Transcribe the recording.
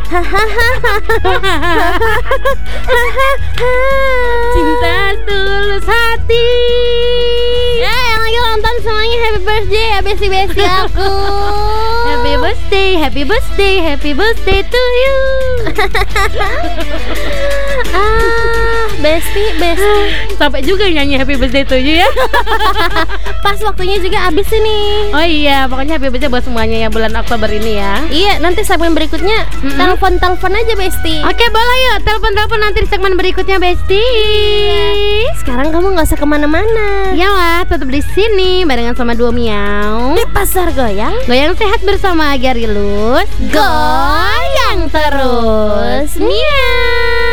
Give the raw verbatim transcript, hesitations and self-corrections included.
Cinta tulus hati. Ya, yang lagi ulang tahun semuanya happy birthday ya besti-besti aku. Happy birthday, happy birthday, happy birthday to you. Ah, besti, besti. Sampai juga nyanyi happy birthday to you ya. Pas waktunya juga habis ini. Oh iya, pokoknya happy birthday buat semuanya ya bulan Oktober ini ya. Iya, nanti segmen berikutnya Mm-mm. telepon-telepon aja besti. Oke, boleh yuk telepon-telepon nanti di segmen berikutnya, Besti. Sekarang kamu nggak usah kemana-mana. Ya lah, tetap di sini barengan sama Dua Miau. Di pasar goyang, Goyang sehat bersama Agarilus. goyang terus. Miau.